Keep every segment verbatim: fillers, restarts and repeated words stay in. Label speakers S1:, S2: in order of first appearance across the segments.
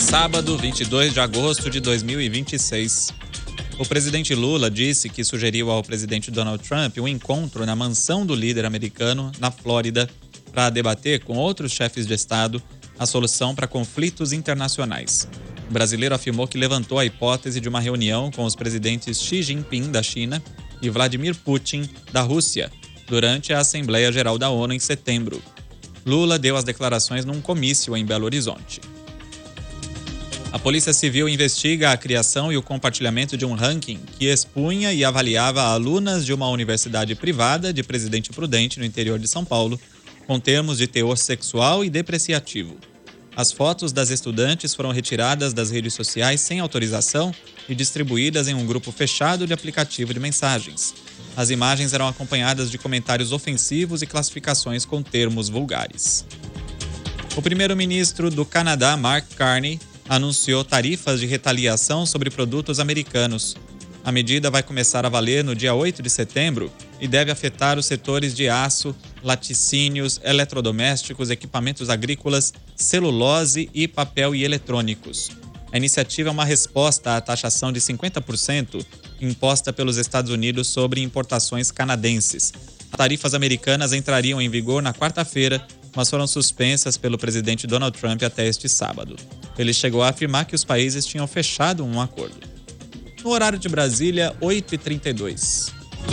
S1: Sábado, vinte e dois de agosto de dois mil e vinte e seis. O presidente Lula disse que sugeriu ao presidente Donald Trump um encontro na mansão do líder americano, na Flórida, para debater com outros chefes de Estado a solução para conflitos internacionais. O brasileiro afirmou que levantou a hipótese de uma reunião com os presidentes Xi Jinping, da China, e Vladimir Putin, da Rússia, durante a Assembleia Geral da ONU em setembro. Lula deu as declarações num comício em Belo Horizonte. A Polícia Civil investiga a criação e o compartilhamento de um ranking que expunha e avaliava alunas de uma universidade privada de Presidente Prudente, no interior de São Paulo, com termos de teor sexual e depreciativo. As fotos das estudantes foram retiradas das redes sociais sem autorização e distribuídas em um grupo fechado de aplicativo de mensagens. As imagens eram acompanhadas de comentários ofensivos e classificações com termos vulgares. O primeiro-ministro do Canadá, Mark Carney, anunciou tarifas de retaliação sobre produtos americanos. A medida vai começar a valer no dia oito de setembro e deve afetar os setores de aço, laticínios, eletrodomésticos, equipamentos agrícolas, celulose e papel e eletrônicos. A iniciativa é uma resposta à taxação de cinquenta por cento imposta pelos Estados Unidos sobre importações canadenses. As tarifas americanas entrariam em vigor na quarta-feira, mas foram suspensas pelo presidente Donald Trump até este sábado. Ele chegou a afirmar que os países tinham fechado um acordo. No horário de Brasília, oito e trinta e dois.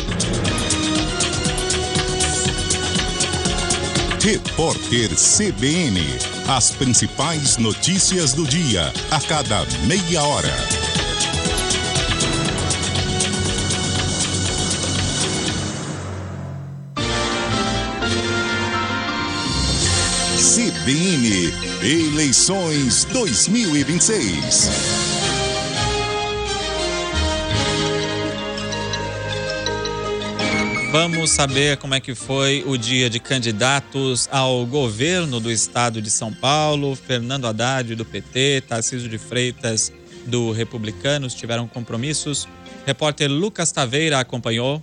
S2: Repórter C B N. As principais notícias do dia, a cada meia hora. C B N Eleições dois mil e vinte e seis.
S1: Vamos saber como é que foi o dia de candidatos ao governo do estado de São Paulo. Fernando Haddad, do P T, Tarcísio de Freitas, do Republicanos, tiveram compromissos. Repórter Lucas Taveira acompanhou.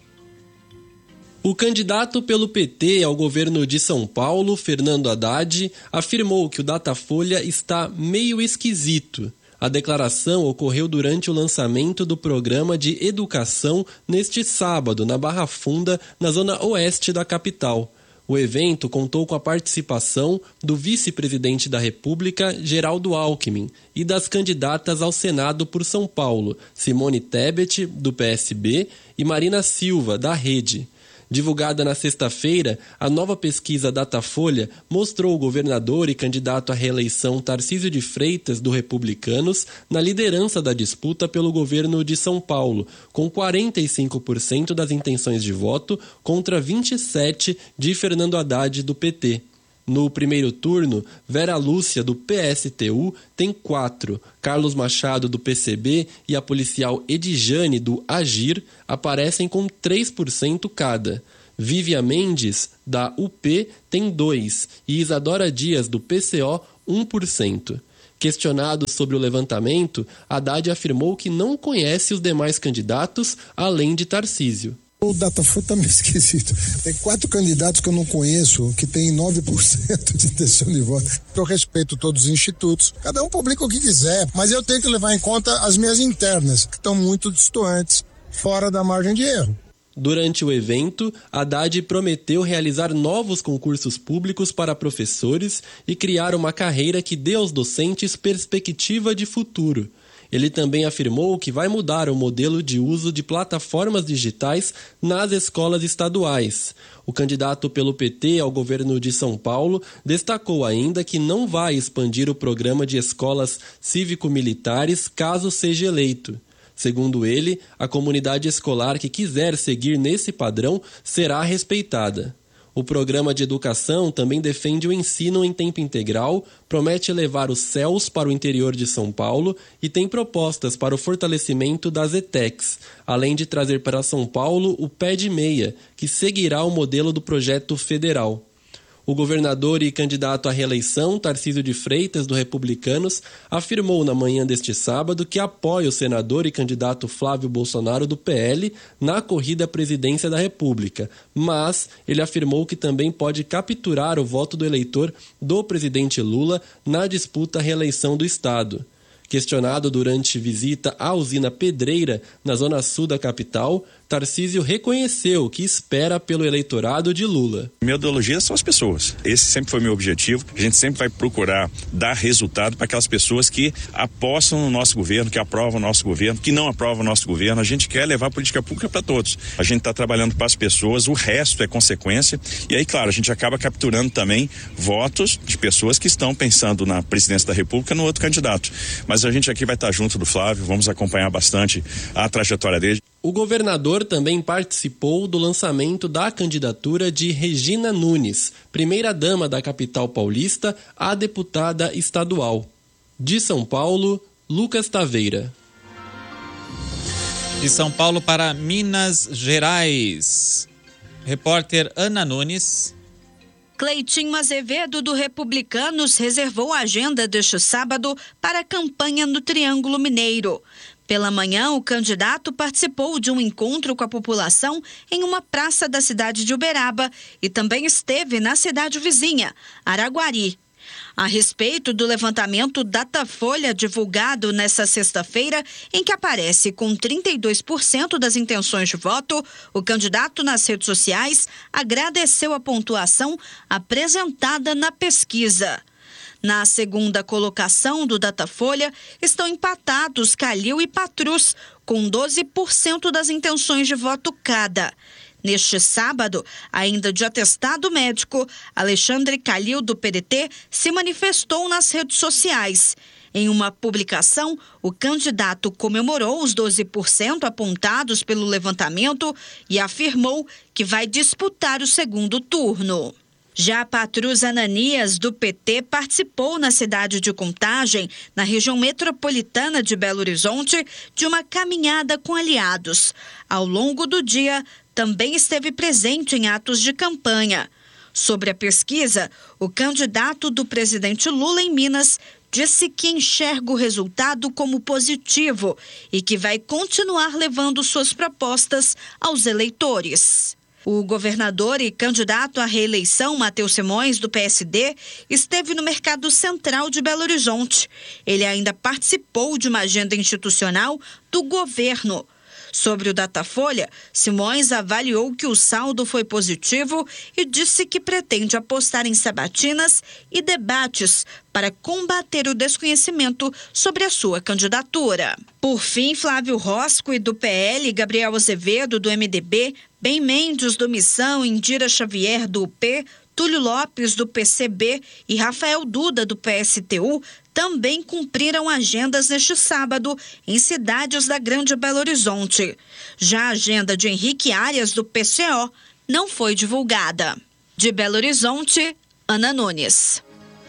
S3: O candidato pelo P T ao governo de São Paulo, Fernando Haddad, afirmou que o Datafolha está meio esquisito. A declaração ocorreu durante o lançamento do programa de educação neste sábado, na Barra Funda, na zona oeste da capital. O evento contou com a participação do vice-presidente da República, Geraldo Alckmin, e das candidatas ao Senado por São Paulo, Simone Tebet, do P S B, e Marina Silva, da Rede. Divulgada na sexta-feira, a nova pesquisa Datafolha mostrou o governador e candidato à reeleição Tarcísio de Freitas, do Republicanos, na liderança da disputa pelo governo de São Paulo, com quarenta e cinco por cento das intenções de voto contra vinte e sete por cento de Fernando Haddad, do P T. No primeiro turno, Vera Lúcia, do P S T U, tem quatro, Carlos Machado, do P C B, e a policial Edjane, do Agir, aparecem com três por cento cada. Vívia Mendes, da U P, tem dois, e Isadora Dias, do P C O, um por cento. Questionado sobre o levantamento, Haddad afirmou que não conhece os demais candidatos, além de Tarcísio.
S4: O Datafolha está meio esquisito. Tem quatro candidatos que eu não conheço, que tem nove por cento de intenção de voto. Eu respeito todos os institutos. Cada um publica o que quiser, mas eu tenho que levar em conta as minhas internas, que estão muito distantes, fora da margem de erro.
S3: Durante o evento, Haddad prometeu realizar novos concursos públicos para professores e criar uma carreira que dê aos docentes perspectiva de futuro. Ele também afirmou que vai mudar o modelo de uso de plataformas digitais nas escolas estaduais. O candidato pelo P T ao governo de São Paulo destacou ainda que não vai expandir o programa de escolas cívico-militares caso seja eleito. Segundo ele, a comunidade escolar que quiser seguir nesse padrão será respeitada. O programa de educação também defende o ensino em tempo integral, promete levar os C E Ls para o interior de São Paulo e tem propostas para o fortalecimento das E T E Cs, além de trazer para São Paulo o Pé de Meia, que seguirá o modelo do projeto federal. O governador e candidato à reeleição, Tarcísio de Freitas, do Republicanos, afirmou na manhã deste sábado que apoia o senador e candidato Flávio Bolsonaro, do P L, na corrida à presidência da República, mas ele afirmou que também pode capturar o voto do eleitor do presidente Lula na disputa à reeleição do Estado. Questionado durante visita à usina Pedreira, na zona sul da capital, Tarcísio reconheceu que espera pelo eleitorado de Lula.
S5: Minha ideologia são as pessoas. Esse sempre foi meu objetivo. A gente sempre vai procurar dar resultado para aquelas pessoas que apostam no nosso governo, que aprovam o nosso governo, que não aprovam o nosso governo. A gente quer levar a política pública para todos. A gente está trabalhando para as pessoas, o resto é consequência. E aí, claro, a gente acaba capturando também votos de pessoas que estão pensando na presidência da República no outro candidato. Mas a gente aqui vai estar junto do Flávio, vamos acompanhar bastante a trajetória dele.
S3: O governador também participou do lançamento da candidatura de Regina Nunes, primeira-dama da capital paulista, a deputada estadual. De São Paulo, Lucas Taveira.
S1: De São Paulo para Minas Gerais. Repórter Ana Nunes.
S6: Cleitinho Azevedo, do Republicanos, reservou a agenda deste sábado para a campanha no Triângulo Mineiro. Pela manhã, o candidato participou de um encontro com a população em uma praça da cidade de Uberaba e também esteve na cidade vizinha, Araguari. A respeito do levantamento Datafolha divulgado nesta sexta-feira, em que aparece com trinta e dois por cento das intenções de voto, o candidato nas redes sociais agradeceu a pontuação apresentada na pesquisa. Na segunda colocação do Datafolha estão empatados Calil e Patrus, com doze por cento das intenções de voto cada. Neste sábado, ainda de atestado médico, Alexandre Calil, do P D T, se manifestou nas redes sociais. Em uma publicação, o candidato comemorou os doze por cento apontados pelo levantamento e afirmou que vai disputar o segundo turno. Já Patrus Ananias, do P T, participou na cidade de Contagem, na região metropolitana de Belo Horizonte, de uma caminhada com aliados. Ao longo do dia, também esteve presente em atos de campanha. Sobre a pesquisa, o candidato do presidente Lula em Minas disse que enxerga o resultado como positivo e que vai continuar levando suas propostas aos eleitores. O governador e candidato à reeleição, Matheus Simões, do P S D, esteve no Mercado Central de Belo Horizonte. Ele ainda participou de uma agenda institucional do governo. Sobre o Datafolha, Simões avaliou que o saldo foi positivo e disse que pretende apostar em sabatinas e debates para combater o desconhecimento sobre a sua candidatura. Por fim, Flávio Rosco, do P L, Gabriel Azevedo, do M D B, Ben Mendes, do Missão, Indira Xavier, do U P, Túlio Lopes, do P C B e Rafael Duda, do P S T U, também cumpriram agendas neste sábado em cidades da Grande Belo Horizonte. Já a agenda de Henrique Arias, do P C O, não foi divulgada. De Belo Horizonte, Ana Nunes.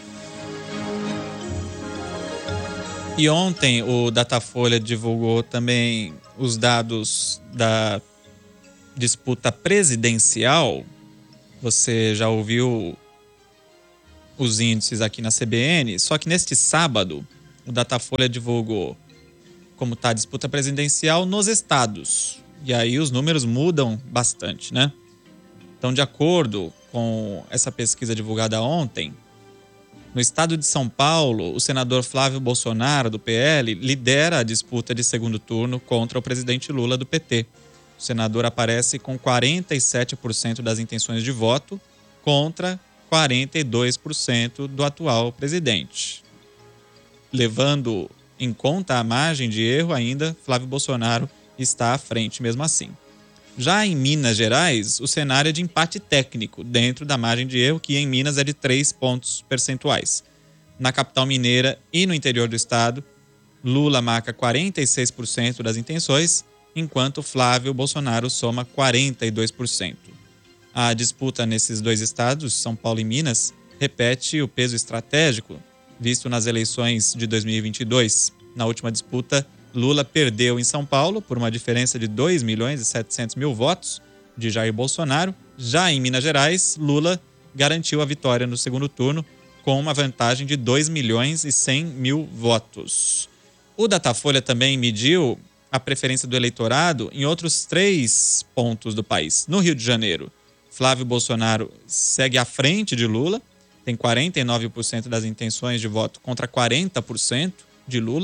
S1: E ontem o Datafolha divulgou também os dados da disputa presidencial. Você já ouviu os índices aqui na C B N, só que neste sábado o Datafolha divulgou como está a disputa presidencial nos estados. E aí os números mudam bastante, né? Então, de acordo com essa pesquisa divulgada ontem, no estado de São Paulo, o senador Flávio Bolsonaro, do P L, lidera a disputa de segundo turno contra o presidente Lula, do P T. O senador aparece com quarenta e sete por cento das intenções de voto contra quarenta e dois por cento do atual presidente. Levando em conta a margem de erro, ainda Flávio Bolsonaro está à frente mesmo assim. Já em Minas Gerais, o cenário é de empate técnico dentro da margem de erro, que em Minas é de três pontos percentuais. Na capital mineira e no interior do estado, Lula marca quarenta e seis por cento das intenções, enquanto Flávio Bolsonaro soma quarenta e dois por cento. A disputa nesses dois estados, São Paulo e Minas, repete o peso estratégico visto nas eleições de dois mil e vinte e dois. Na última disputa, Lula perdeu em São Paulo por uma diferença de dois milhões e setecentos mil votos de Jair Bolsonaro. Já em Minas Gerais, Lula garantiu a vitória no segundo turno com uma vantagem de dois milhões e cem mil votos. O Datafolha também mediu a preferência do eleitorado em outros três pontos do país. No Rio de Janeiro, Flávio Bolsonaro segue à frente de Lula, tem quarenta e nove por cento das intenções de voto contra quarenta por cento de Lula.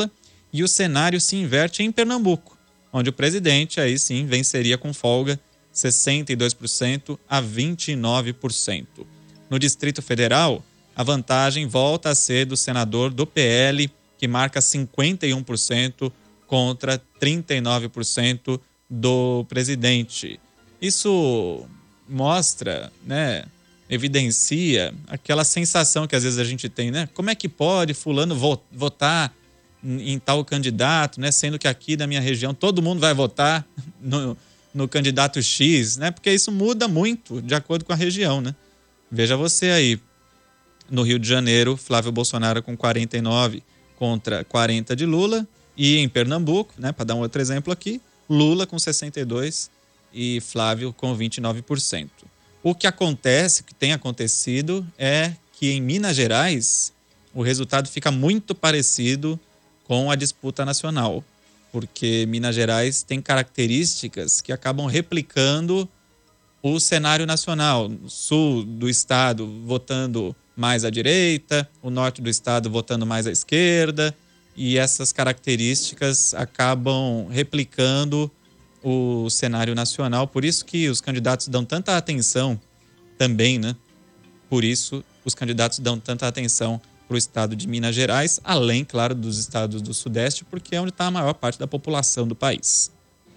S1: E o cenário se inverte em Pernambuco, onde o presidente aí sim venceria com folga sessenta e dois por cento a vinte e nove por cento. No Distrito Federal, a vantagem volta a ser do senador do P L, que marca cinquenta e um por cento contra trinta e nove por cento do presidente. Isso mostra, né, evidencia aquela sensação que às vezes a gente tem, né? Como é que pode fulano votar em tal candidato, né? Sendo que aqui da minha região todo mundo vai votar no, no candidato X, né? Porque isso muda muito de acordo com a região, né? Veja você aí, no Rio de Janeiro, Flávio Bolsonaro com quarenta e nove contra quarenta de Lula, e em Pernambuco, né, para dar um outro exemplo aqui, Lula com sessenta e dois e Flávio com vinte e nove por cento. O que acontece, o que tem acontecido, é que em Minas Gerais o resultado fica muito parecido com a disputa nacional, porque Minas Gerais tem características que acabam replicando o cenário nacional. O sul do estado votando mais à direita, o norte do estado votando mais à esquerda, e essas características acabam replicando o cenário nacional. Por isso que os candidatos dão tanta atenção também, né? Por isso os candidatos dão tanta atenção para o estado de Minas Gerais, além, claro, dos estados do Sudeste, porque é onde está a maior parte da população do país.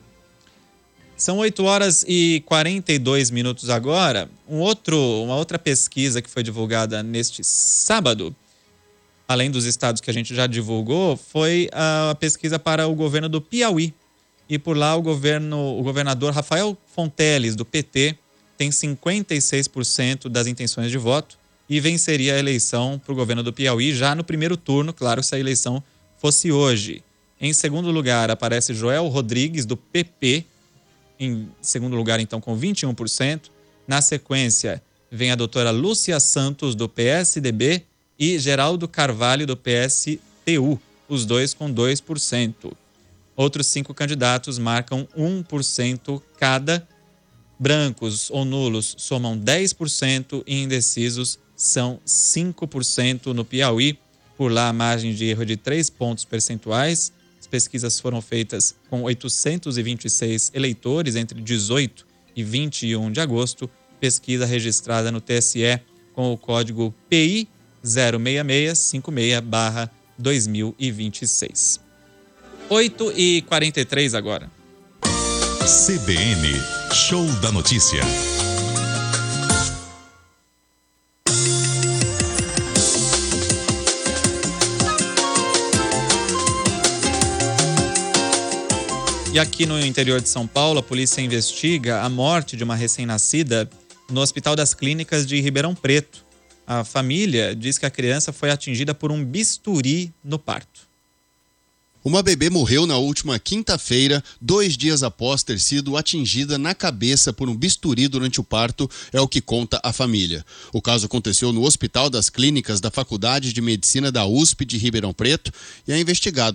S1: São oito horas e quarenta e dois minutos agora. Um outro, uma outra pesquisa que foi divulgada neste sábado, além dos estados que a gente já divulgou, foi a pesquisa para o governo do Piauí. E por lá o, governo, o governador Rafael Fonteles, do P T, tem cinquenta e seis por cento das intenções de voto e venceria a eleição para o governo do Piauí já no primeiro turno, claro, se a eleição fosse hoje. Em segundo lugar aparece Joel Rodrigues, do P P, em segundo lugar, então, com vinte e um por cento. Na sequência, vem a doutora Lúcia Santos, do P S D B, e Geraldo Carvalho, do P S T U, os dois com dois por cento. Outros cinco candidatos marcam um por cento cada. Brancos ou nulos somam dez por cento e indecisos são cinco por cento no Piauí. Por lá, a margem de erro de três pontos percentuais. Pesquisas foram feitas com oitocentos e vinte e seis eleitores entre dezoito e vinte e um de agosto. Pesquisa registrada no T S E com o código P I zero seis seis cinco seis barra dois mil e vinte e seis. oito e quarenta e três agora.
S2: C B N, Show da Notícia.
S1: E aqui no interior de São Paulo, a polícia investiga a morte de uma recém-nascida no Hospital das Clínicas de Ribeirão Preto. A família diz que a criança foi atingida por um bisturi no parto.
S7: Uma bebê morreu na última quinta-feira, dois dias após ter sido atingida na cabeça por um bisturi durante o parto, é o que conta a família. O caso aconteceu no Hospital das Clínicas da Faculdade de Medicina da U S P de Ribeirão Preto e é investigado